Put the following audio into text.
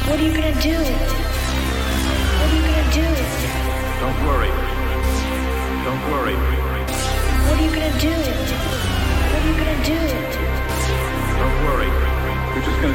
What are you gonna do? What are you gonna do? Don't worry. Don't worry. What are you gonna do? What are you gonna do? Don't worry. You're just gonna